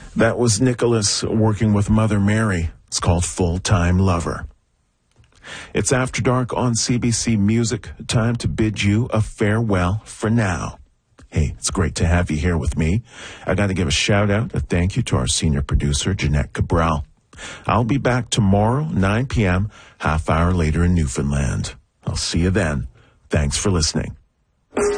That was Nicholas working with Mother Mary. It's called Full-Time Lover. It's After Dark on CBC Music. Time to bid you a farewell for now. Hey, it's great to have you here with me. I got to give a shout out, a thank you to our senior producer, Jeanette Cabral. I'll be back tomorrow, 9 p.m., half hour later in Newfoundland. I'll see you then. Thanks for listening.